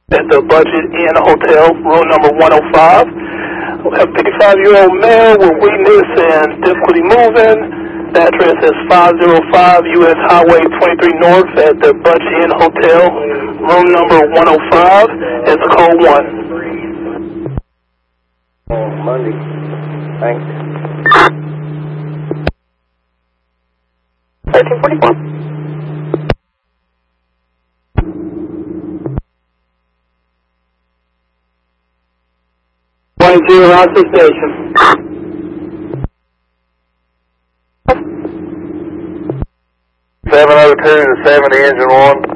at the Budget Inn Hotel, room number 105. We have a 55-year-old male with weakness and difficulty moving. The address is 505 U.S. Highway 23 North at the Budget Inn Hotel, room number 105. It's code 1. Monday. Thanks. 1344. Rochester Station. 702 to 70 engine 1.